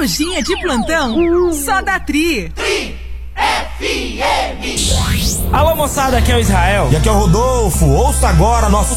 Corujinha de plantão, só da Tri. Alô moçada, aqui é o Israel. E aqui é o Rodolfo. Ouça agora nosso